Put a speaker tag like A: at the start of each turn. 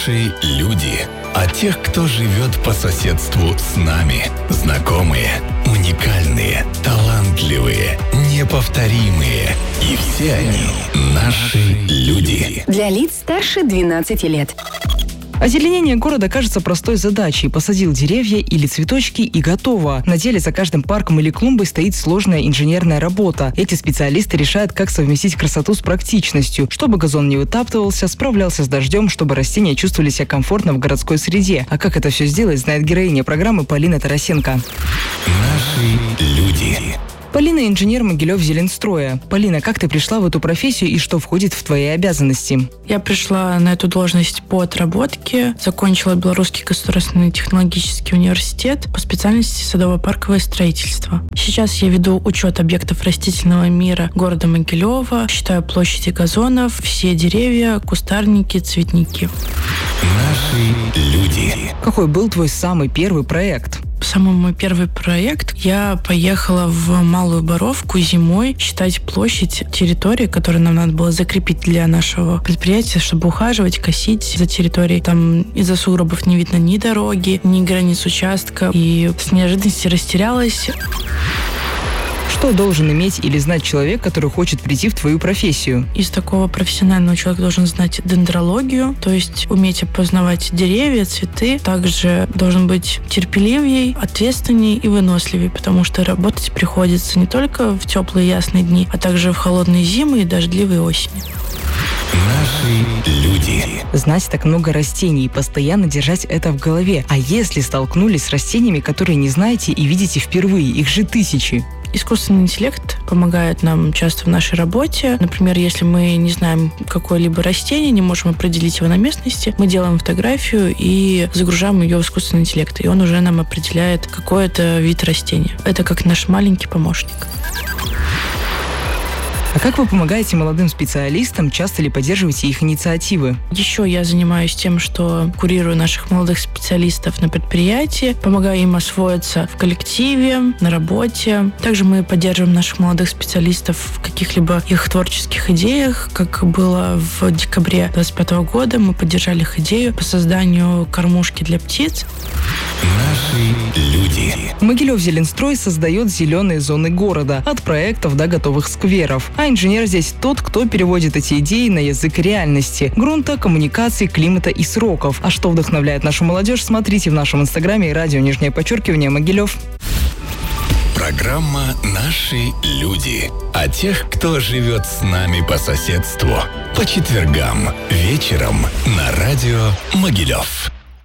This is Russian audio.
A: Наши люди. О тех, кто живет по соседству с нами. Знакомые, уникальные, талантливые, неповторимые. И все они наши люди.
B: Для лиц старше 12 лет.
C: Озеленение города кажется простой задачей. Посадил деревья или цветочки и готово. На деле за каждым парком или клумбой стоит сложная инженерная работа. Эти специалисты решают, как совместить красоту с практичностью, чтобы газон не вытаптывался, справлялся с дождем, чтобы растения чувствовали себя комфортно в городской среде. А как это все сделать, знает героиня программы Полина Тарасенко.
A: Наши люди.
C: Полина – инженер Могилев-Зеленстроя. Полина, как ты пришла в эту профессию и что входит в твои обязанности?
D: Я пришла на эту должность по отработке, закончила Белорусский государственный технологический университет по специальности садово-парковое строительство. Сейчас я веду учет объектов растительного мира города Могилева, считаю площади газонов, все деревья, кустарники, цветники.
A: Наши люди.
C: Какой был твой самый первый проект?
D: Самый мой первый проект. Я поехала в Малую Боровку зимой считать площадь территории, которую нам надо было закрепить для нашего предприятия, чтобы ухаживать, косить за территорией. Там из-за сугробов не видно ни дороги, ни границ участка. И с неожиданности растерялась.
C: Что должен иметь или знать человек, который хочет прийти в твою профессию?
D: Из такого профессионального человека должен знать дендрологию, то есть уметь опознавать деревья, цветы. Также должен быть терпеливее, ответственнее и выносливее, потому что работать приходится не только в теплые ясные дни, а также в холодные зимы и дождливые осени.
A: Наши люди.
C: Знать так много растений и постоянно держать это в голове. А если столкнулись с растениями, которые не знаете и видите впервые, их же тысячи?
D: Искусственный интеллект помогает нам часто в нашей работе. Например, если мы не знаем какое-либо растение, не можем определить его на местности, мы делаем фотографию и загружаем ее в искусственный интеллект, и он уже нам определяет какой-то вид растения. Это как наш маленький помощник.
C: А как вы помогаете молодым специалистам? Часто ли поддерживаете их инициативы?
D: Еще я занимаюсь тем, что курирую наших молодых специалистов на предприятии, помогаю им освоиться в коллективе, на работе. Также мы поддерживаем наших молодых специалистов в каких-либо их творческих идеях, как было в декабре 2025 года. Мы поддержали их идею по созданию кормушки для птиц.
A: Наши люди.
C: Могилев-Зеленстрой создает зеленые зоны города, от проектов до готовых скверов. А инженер здесь тот, кто переводит эти идеи на язык реальности, грунта, коммуникаций, климата и сроков. А что вдохновляет нашу молодежь, смотрите в нашем инстаграме и радио _, Могилев.
A: Программа «Наши люди». О тех, кто живет с нами по соседству. По четвергам вечером на радио Могилев.